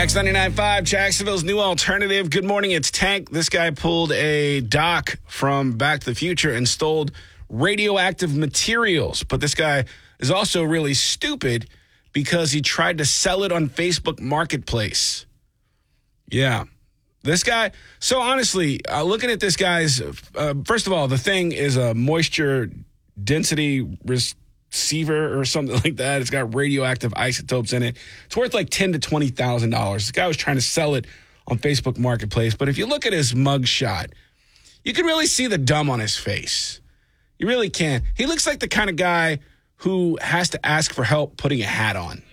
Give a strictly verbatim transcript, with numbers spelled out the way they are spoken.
X ninety-nine point five, Jacksonville's new alternative. Good morning, it's Tank. This guy pulled a doc from Back to the Future and stole radioactive materials. But this guy is also really stupid because he tried to sell it on Facebook Marketplace. Yeah. This guy, so honestly, uh, looking at this guy's, uh, first of all, the thing is a moisture density receiver or something like that. It's got radioactive isotopes in it. It's worth like ten thousand to twenty thousand dollars. This guy was trying to sell it on Facebook Marketplace. But if you look at his mug shot, you can really see the dumb on his face. You really can. He looks like the kind of guy who has to ask for help putting a hat on.